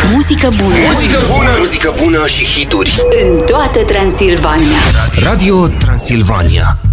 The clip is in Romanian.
Muzică bună. Muzică bună, muzică bună și hituri În toată Transilvania. Radio Transilvania.